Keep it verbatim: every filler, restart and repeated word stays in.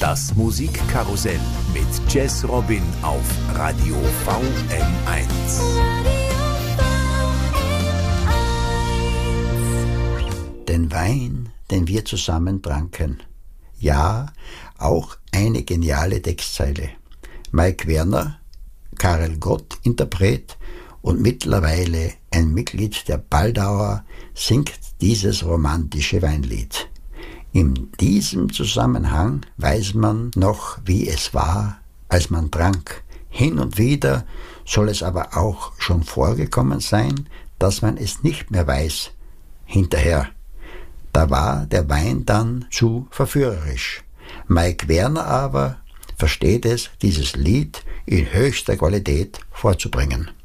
Das Musikkarussell mit Jazz Robin auf Radio V M eins. Den Wein, den wir zusammen tranken. Ja, auch eine geniale Textzeile. Mike Werner, Karel Gott Interpret und mittlerweile ein Mitglied der Baldauer, singt dieses romantische Weinlied. In diesem Zusammenhang weiß man noch, wie es war, als man trank. Hin und wieder soll es aber auch schon vorgekommen sein, dass man es nicht mehr weiß. Hinterher. Da war der Wein dann zu verführerisch. Mike Werner aber versteht es, dieses Lied in höchster Qualität vorzubringen.